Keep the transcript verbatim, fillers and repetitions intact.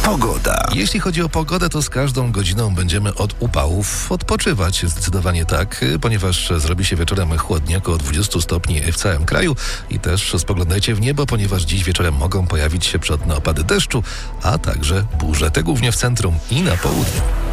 Pogoda. Jeśli chodzi o pogodę, to z każdą godziną będziemy od upałów odpoczywać. Zdecydowanie tak, ponieważ zrobi się wieczorem chłodniej, około dwadzieścia stopni w całym kraju. I też spoglądajcie w niebo, ponieważ dziś wieczorem mogą pojawić się przelotne opady deszczu, a także burze. Te głównie w centrum i na południu.